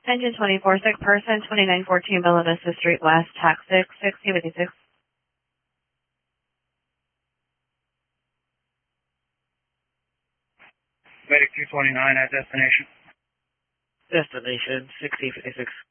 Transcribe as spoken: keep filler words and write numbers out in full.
Engine twenty-four, sick person, twenty-nine fourteen Bella Vista Street West, tax six, sixty fifty-six. Medic two twenty-nine at destination. Destination, sixty fifty-six.